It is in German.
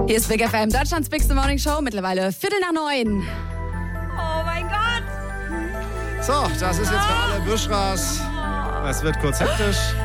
Hier ist Big FM, Deutschlands Bigste Morning Show, mittlerweile 8:45. Oh mein Gott! So, das ist jetzt für alle Buschras. Es wird kurz hektisch.